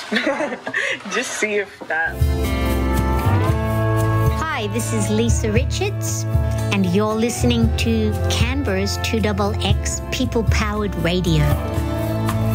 Just see if that. Hi, this is Lisa Richards, and you're listening to Canberra's 2XX People Powered Radio.